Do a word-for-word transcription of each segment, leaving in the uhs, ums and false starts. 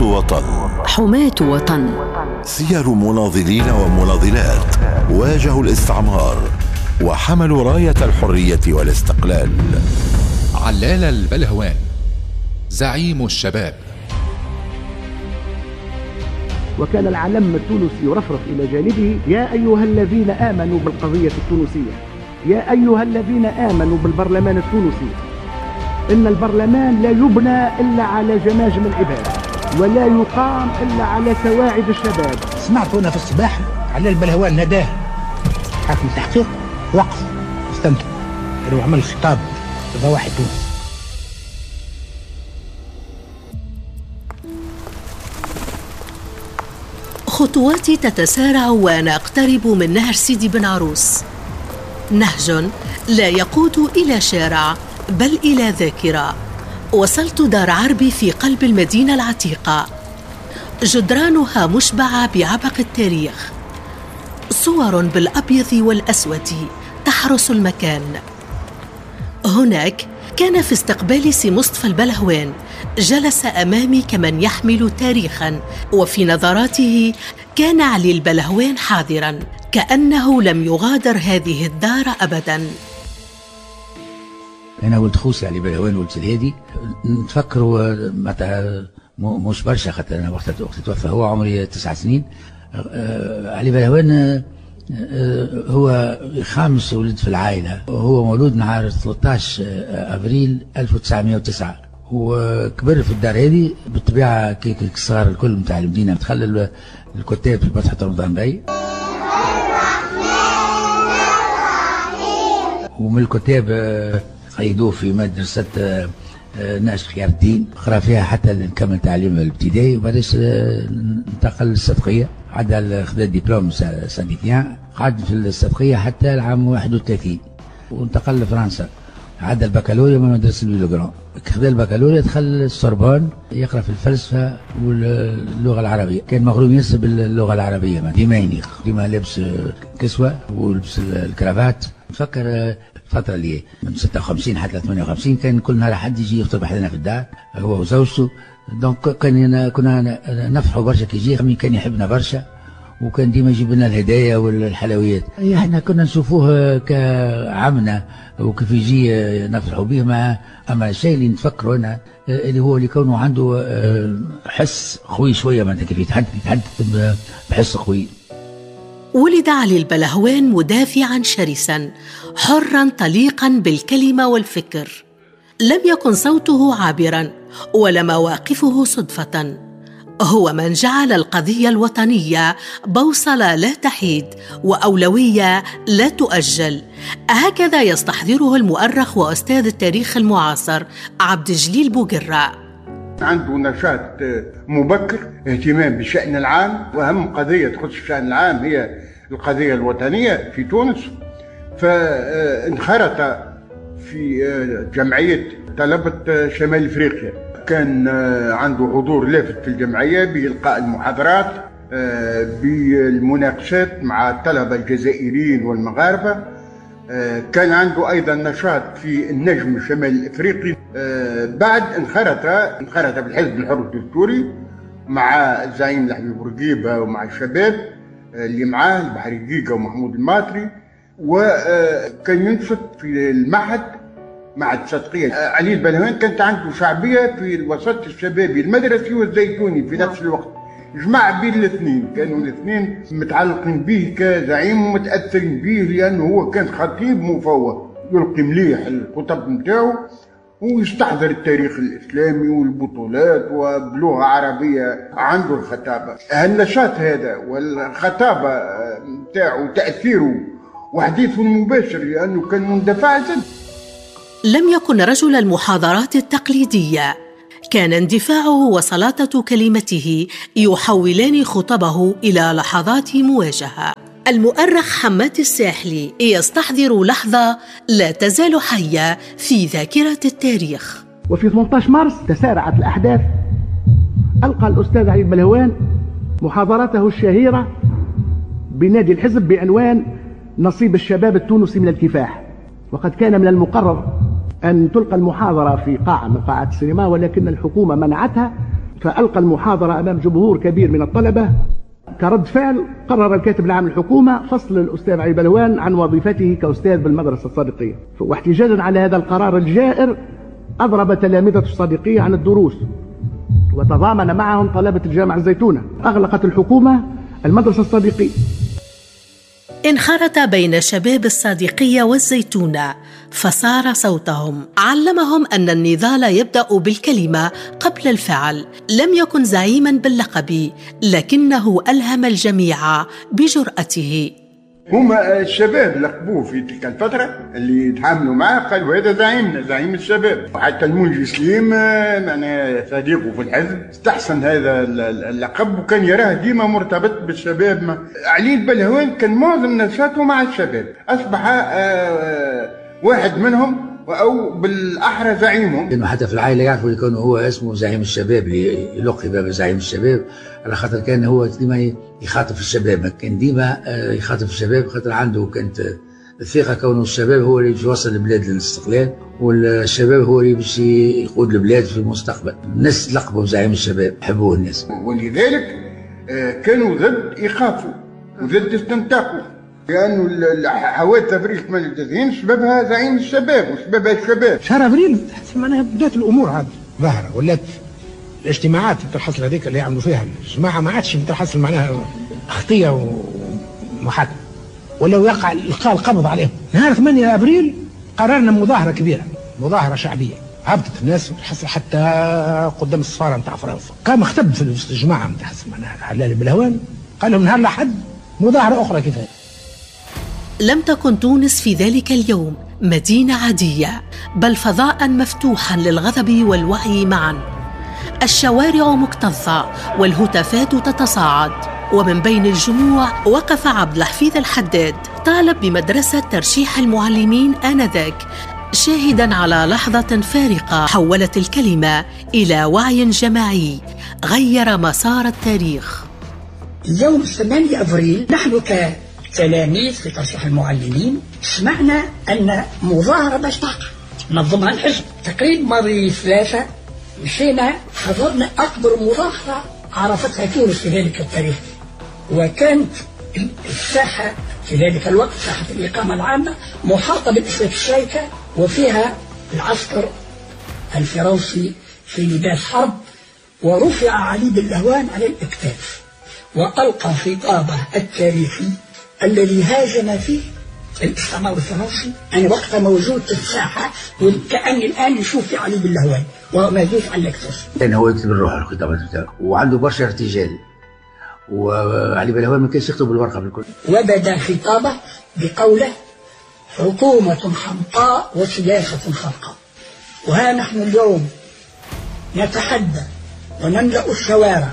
وطن. حماة وطن. سير مناضلين ومناضلات واجهوا الاستعمار وحملوا راية الحرية والاستقلال. علال البلهوان زعيم الشباب. وكان العلم التونسي يرفرف إلى جانبه: يا أيها الذين آمنوا بالقضية التونسية، يا أيها الذين آمنوا بالبرلمان التونسي، إن البرلمان لا يبنى إلا على جماجم العباد ولا يقام إلا على سواعد الشباب. سمعت هنا في الصباح علال البلهوان نداه حاكم التحقيق وقف استمتع يروح عمل خطاب لضواحي تونس. خطواتي تتسارع وأنا أقترب من نهر سيدي بن عروس، نهج لا يقود إلى شارع بل إلى ذاكرة. وصلت دار عربي في قلب المدينة العتيقة، جدرانها مشبعة بعبق التاريخ، صور بالأبيض والأسود تحرس المكان. هناك كان في استقبال سي مصطفى البلهوان، جلس أمامي كمن يحمل تاريخاً، وفي نظراته كان علي البلهوان حاضراً، كأنه لم يغادر هذه الدار أبداً. أنا ولد خوسي علي البلهوان ولد الهادي، نتفكروا متى مش برشا خاطر أنا وقت وقت توفى هو عمري تسع سنين. علي البلهوان هو خامس ولد في العائلة، هو مولود نهار ثلاثة عشر أبريل ألف وتسعمائة وتسعة، وكبر في الدار هذه بالطبيعة كيك الصغار الكل نتاع المدينة. تخلى الكتاب في فتحة رمضان باي، ومن الكتاب قيدوه في مدرسة ناشط خيار الدين، قرا فيها حتى نكمل تعليم الابتدائي، وبعدش انتقل للصدقية، عاد خذا الدبلوم سانديكيان، قعد في الصدقية حتى العام واحد وثلاثين وانتقل لفرنسا، عاد البكالوريا من مدرسة لولوغران. خذا البكالوريا دخل السوربون يقرا في الفلسفة واللغة العربية، كان مغروم ياسر باللغة العربية، ديما ينيخ، ديما لابس كسوة ولبس الكرافات. نفكر الفترة اللي من ستة وخمسين حتى ثمانية وخمسين كان كل نهار حد يجي يخطب حدنا في الدار هو وزوجته، دونك كان كنا نفرحوا برشا كي يجي، كان يحبنا برشا وكان ديما يجيب لنا الهدايا والحلويات. احنا كنا نشوفوه كعمنا وكيف يجي نفرحوا به. ما اما الشيء اللي نتفكره انا اللي هو اللي كونه عنده حس قوي شويه، معناتها كيف يتحدث يتحدث بحس قوي. ولد علي البلهوان مدافعاً شرساً، حراً طليقاً بالكلمة والفكر. لم يكن صوته عابراً ولا مواقفه صدفة، هو من جعل القضية الوطنية بوصلة لا تحيد وأولوية لا تؤجل. هكذا يستحضره المؤرخ وأستاذ التاريخ المعاصر عبد الجليل بوقراء. عنده نشاط مبكر، اهتمام بالشأن العام، وأهم قضية تخص الشأن العام هي القضية الوطنية في تونس. فانخرط في جمعية طلبة شمال إفريقيا، كان عنده حضور لافت في الجمعية بإلقاء المحاضرات، بالمناقشات مع الطلبة الجزائريين والمغاربة. كان عنده أيضا نشاط في النجم الشمال الإفريقي. بعد انخرط انخرط بالحزب الحر الدستوري مع الزعيم الحبيب بورقيبة ومع الشباب اللي معاه البحري جيجا ومحمود الماطري، وكان ينشط في المعهد معهد الصدقية. علي البلهوان كانت عنده شعبية في الوسط الشبابي المدرسي والزيتوني في نفس الوقت، جمع بين الاثنين، كانوا الاثنين متعلقين به كزعيم ومتأثرين به، لأنه هو كان خطيب مفوه يلقي مليح الخطب نتاعو ويستحضر التاريخ الإسلامي والبطولات وبلغة عربية. عنده الخطابة، النشاط هذا والخطابة نتاعو وتأثيره وحديثه المباشر لأنه كان مندفع جدا. لم يكن رجل المحاضرات التقليدية، كان اندفاعه وسلاطة كلمته يحولان خطبه إلى لحظات مواجهة. المؤرخ حماد الساحلي يستحضر لحظة لا تزال حية في ذاكرة التاريخ. وفي ثمانية عشر مارس تسارعت الأحداث، ألقى الأستاذ علي البلهوان محاضرته الشهيرة بنادي الحزب بعنوان نصيب الشباب التونسي من الكفاح. وقد كان من المقرر أن تلقى المحاضرة في قاعة من قاعات السينما، ولكن الحكومة منعتها فألقى المحاضرة أمام جمهور كبير من الطلبة. كرد فعل قرر الكاتب العام للحكومة فصل الأستاذ علي بلهوان عن وظيفته كأستاذ بالمدرسة الصادقية، واحتجاجا على هذا القرار الجائر أضرب تلامذة الصادقية عن الدروس وتضامن معهم طلبة الجامعة الزيتونة. أغلقت الحكومة المدرسة الصادقية. انخرط بين شباب الصادقية والزيتونة فصار صوتهم، علمهم أن النضال يبدأ بالكلمة قبل الفعل. لم يكن زعيما باللقب، لكنه ألهم الجميع بجرأته. هما الشباب لقبوه في تلك الفترة اللي تعاملوا معه، قالوا هذا زعيمنا، زعيم الشباب. وحتى المنجي سليم معناها صديقه في الحزب استحسن هذا اللقب وكان يراه ديما مرتبط بالشباب. علي البلهوان كان معظم نشاطه مع الشباب، أصبح واحد منهم أو بالأحرى زعيمهم. لأنه حتى في العائلة يعرفوا اللي كان هو اسمه زعيم الشباب، اللي يلقب بزعيم الشباب على خاطر كان هو ديما يخاطب الشباب، كان ديما يخاطب الشباب خاطر عنده كانت الثقة كونه الشباب هو اللي يوصل البلاد للاستقلال، والشباب هو اللي باش يقود البلاد في المستقبل. الناس لقبوا زعيم الشباب، حبوه الناس. ولذلك كانوا ضد إيقافه وضد استنطاقه، لأنه حوادث أبريل ثمانية وتسعين سببها زعيم الشباب وسببها الشباب. شهر أبريل معناها بدات الأمور هذه ظاهرة، ولات الاجتماعات تحصل هذيك اللي يعملوا فيها الجماعة ما عادش تحصل معناها خطية ومحاكمة، ولو يقع إلقاء القبض عليهم. نهار ثمانية أبريل قررنا مظاهرة كبيرة، مظاهرة شعبية، هبطت الناس حتى قدام السفارة نتاع فرنسا. قام اختب في الجماعة نتاع معناها علي بلهوان، قال لهم نهار الأحد مظاهرة أخرى كفاية. لم تكن تونس في ذلك اليوم مدينة عادية، بل فضاء مفتوحا للغضب والوعي معا. الشوارع مكتظة والهتافات تتصاعد، ومن بين الجموع وقف عبد الحفيظ الحداد طالب بمدرسة ترشيح المعلمين آنذاك، شاهدا على لحظة فارقة حولت الكلمة إلى وعي جماعي غير مسار التاريخ. يوم ثمانية أبريل نحن كتلاميذ في ترشيح المعلمين سمعنا أن مظاهرة باش تقع نظمها الحزب. تقريبا ماضي ثلاثة مشينا حضرنا أكبر مظاهرة عرفتها تونس في ذلك التاريخ، وكانت الساحة في ذلك الوقت ساحة الإقامة العامة محاطة بالإسلام الشايكة، وفيها العسكر الفرنسي في لباس حرب، ورفع علي بلهوان على الأكتاف وألقى خطابه التاريخي الذي هاجم فيه الاستعمار الفرنسي. أنا وقتها موجود في الساحة وكأني الآن نشوف في علي بلهوان وهو موجود على الأكتاف. كان هو يكتب الروح الخطابات بتاعه وعنده برشا ارتجال، وعلي بلهوان ما كانش يكتب بالورقة بالكل. وبدأ خطابه بقوله حكومة حمقاء وسياسة خرقاء. وها نحن اليوم نتحدى ونملأ الشوارع،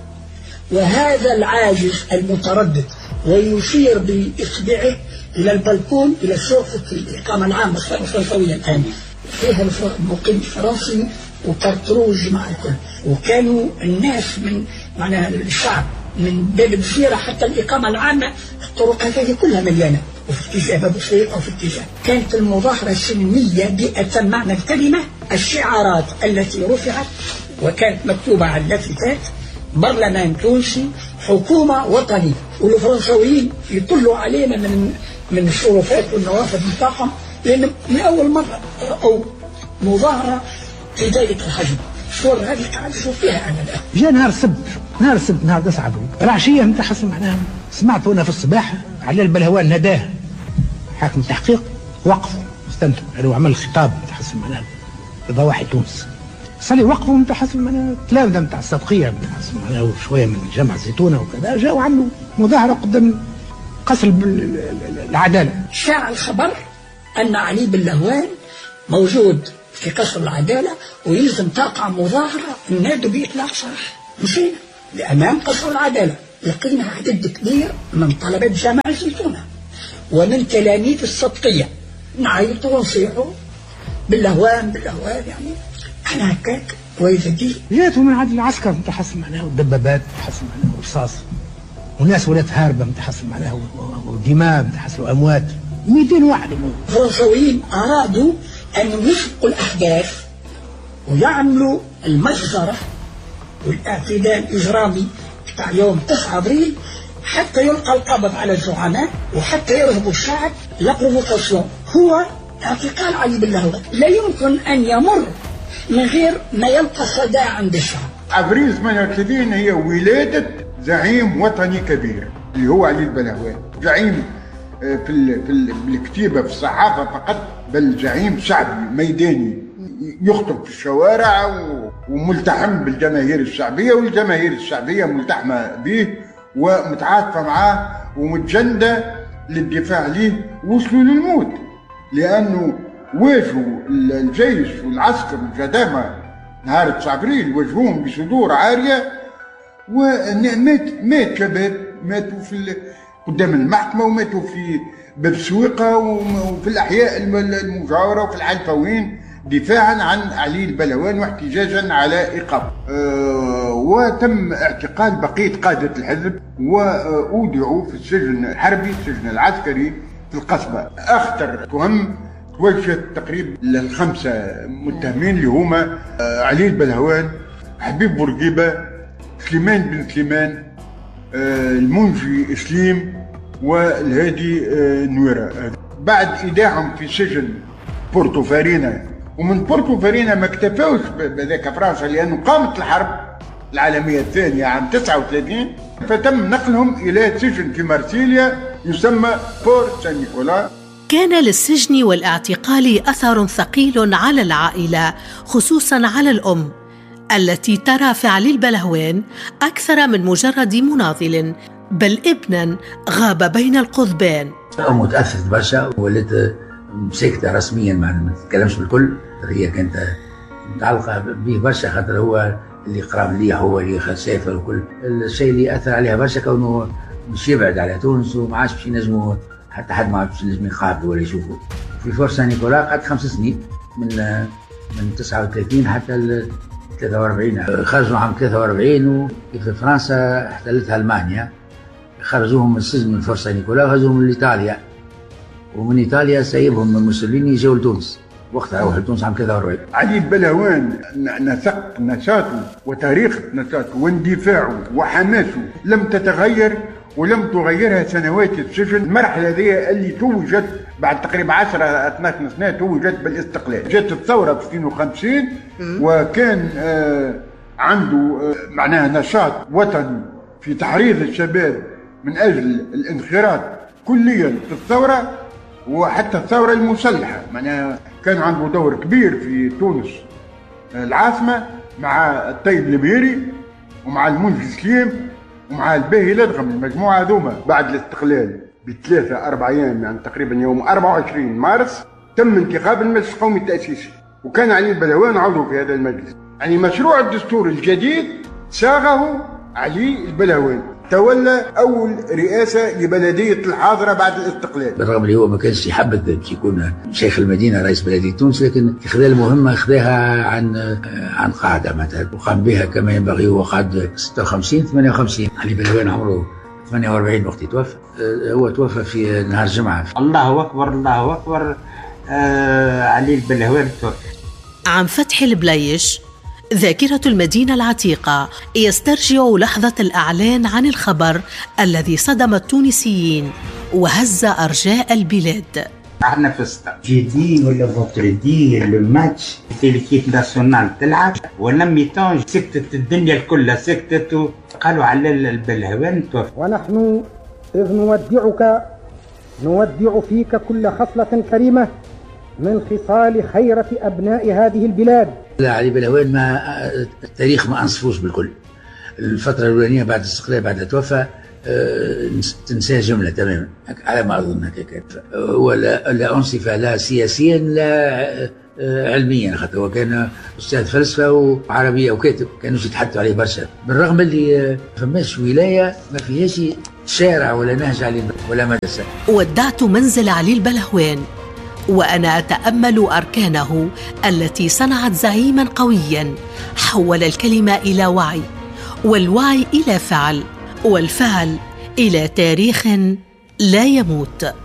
وهذا العاجز المتردد ويشير بإصبعه إلى البلكون إلى شرفة الإقامة العامة الفرنسوية الآن، فيها المقيم الفرنسي وكارتروج مع الكل، وكانوا الناس من معناها الشعب من باب البصيرة حتى الإقامة العامة الطرق هذه كلها مليانة، وفي اتجاه باب الصيف أو في اتجاه. كانت المظاهرة سلمية بأتم معنى الكلمة. الشعارات التي رفعت وكانت مكتوبة على اللافتات برلمان تونسي، حكومة وطنية، والفرنسويين يطلوا علينا من من الشرفات والنوافذ بتاعهم، لأن من أول مرة رأوا مظاهرة في ذلك الحجم. الصور هذه قاعد نشوف فيها أنا الآن. جاء نهار السبت، نهار السبت نهار تسعة أبريل، العشية نتاع حسن معناها سمعت هنا في الصباح علي البلهوان ناداه حاكم التحقيق، وقفوا استنتوا يعني وعمل خطاب نتاع حسن معناها لضواحي تونس. صار وقفوا نتاع حسن معناها تلامذة نتاع الصدقية نتاع حسن معناها وشوية من جامعة الزيتونة وكذا، جاوا عملوا مظاهرة قدام قصر العدالة. شاع الخبر أن علي بلهوان موجود في قصر العدالة ويلزم تقع مظاهرة نادوا بإطلاق سراح. مشينا لأمام قصر العدالة، لقينا عدد كبير من طلبة جامعة الزيتونة ومن تلاميذ الصدقية نعيطوا ونصيحوا بلهوان بلهوان، يعني احنا هكاك ويزدي. جاتوا من عند العسكر نتاع حسن معناها والدبابات نتاع حسن معناها والرصاص، والناس ولات هاربة نتاع حسن معناها ودماء نتاع حسن وأموات، مئتين واحد. الفرنسويين أرادوا أن يسبقوا الأحداث ويعملوا المجزرة والاعتداء الإجرامي بتاع يوم تسعة أبريل، حتى يلقى القبض على الزعماء وحتى يرهبوا الشعب لبروفوكاسيون. هو اعتقال علي باللهوان لا يمكن أن يمر من غير ما يلقى صدى عند الشعب. أبريل ثمانية وثلاثين هي ولادة زعيم وطني كبير اللي هو علي البلهوان، زعيم في ال في ال بالكتيبة في الصحافة فقط، بل زعيم شعبي ميداني يخطب في الشوارع وملتحم بالجماهير الشعبية، والجماهير الشعبية ملتحمة به ومتعاطفة معاه ومتجندة للدفاع عليه. وصلوا للموت لأنه واجهوا الجيش والعسكر والجدامة نهار تسعة أبريل، واجهوهم بصدور عارية، ومات مات شباب ماتوا في قدام المحكمة وماتوا في باب سويقة وفي الأحياء المجاورة وفي الحلفوين دفاعا عن علي البلهوان واحتجاجا على إيقافه. أه وتم اعتقال بقية قادة الحزب وأودعوا في السجن الحربي السجن العسكري في القصبة. أخطر تهم توجهت تقريبا للخمسة متهمين اللي هما أه علي البلهوان، حبيب بورقيبة، سليمان بن سليمان، أه المنجي سليم، والهادي أه نويرة. بعد إيداعهم في سجن بورتو فارينا، ومن بورتو فارينا ما اكتفوش بذاك فرنسا لأنه قامت الحرب العالمية الثانية عام تسعة وثلاثين، فتم نقلهم إلى سجن في مارسيليا يسمى بور سان نيكولا. كان للسجن والاعتقال أثر ثقيل على العائلة، خصوصا على الأم التي ترى في علي البلهوان أكثر من مجرد مناضل، بل ابنا غاب بين القضبان. أمه تأثرت برشا وولدت مساكتة رسميا، ما نتكلمش بالكل، هي كانت متعلقة به برشا خاطر هو اللي قرا مليح، هو اللي سافر وكل الشيء اللي أثر عليها برشا كونه مش يبعد على تونس وما عادش باش ينجموا حتى حد ما عادش ينجم يقابله ولا يشوفه. في فور سان نيكولا قعدت خمس سنين من من تسعة وثلاثين حتى ل ثلاثة وأربعين، خرجوا عام ثلاثة وأربعين وفي فرنسا احتلتها ألمانيا، خرجوهم من السجن من فور سان نيكولا وهزوهم لإيطاليا، ومن إيطاليا سيبهم من موسوليني جاوا لتونس، وقتها روحوا لتونس عام ثلاثة وأربعين. علي البلهوان نسق نشاطه وتاريخ نشاطه واندفاعه وحماسه لم تتغير ولم تغيرها سنوات السجن. المرحلة هذه اللي توجد بعد تقريبا عشرة اثناش سنة توجد بالاستقلال. جات الثورة في اثنين وخمسين وكان آه عنده آه معناها نشاط وطني في تحريض الشباب من أجل الانخراط كليا في الثورة وحتى الثورة المسلحة. معناها كان عنده دور كبير في تونس العاصمة مع الطيب الميري ومع المنجي سليم ومع الباهي لدغم. المجموعة هذوما بعد الاستقلال بثلاثة أربع أيام، يعني تقريبا يوم أربعة وعشرين مارس تم انتخاب المجلس القومي التأسيسي، وكان علي البلهوان عضو في هذا المجلس. يعني مشروع الدستور الجديد صاغه علي البلهوان، تولى أول رئاسة لبلدية الحاضرة بعد الاستقلال. بالرغم اللي هو ما كانش يحبذ باش يكون شيخ المدينة رئيس بلدية تونس، لكن خذا المهمة خذاها عن عن قاعدة مثلا وقام بها كما ينبغي. هو قعد ستة وخمسين ثمانية وخمسين. علي البلهوان عمره ثمانية وأربعين وقت يتوفى. هو توفى في نهار الجمعة. الله أكبر الله أكبر. آه علي البلهوان توفى عن فتح البليش. ذاكرة المدينة العتيقة يسترجع لحظة الإعلان عن الخبر الذي صدم التونسيين وهز أرجاء البلاد. احنا في الستاد جيدين ولا فوتردي الماتش في الكيت ناسيونال تلعب ولا ميتون سكتت الدنيا الكل سكتت وقالوا على البلهوان توفى. ونحن إذ نودعك نودع فيك كل خصلة كريمة من خصال خيرة أبناء هذه البلاد. لا علي البلهوان ما التاريخ ما أنصفوش بالكل. الفترة الأولانية بعد الاستقلال بعد توفى أه تنساه جملة تماما على ما أظن هكاك. ولا لا أنصف لا سياسيا لا علميا، خاطر هو كان أستاذ فلسفة وعربية وكاتب، كانوش يتحدثوا عليه برشا. بالرغم اللي فماش ولاية ما فيهاش شارع ولا نهج علي ولا مدرسة. ودعت منزل علي البلهوان وأنا أتأمل أركانه التي صنعت زعيما قويا حول الكلمة إلى وعي، والوعي إلى فعل، والفعل إلى تاريخ لا يموت.